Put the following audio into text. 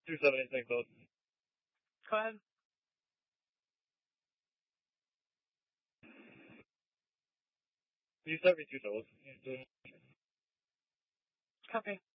276 close. Go ahead. You start with 2 souls. Copy.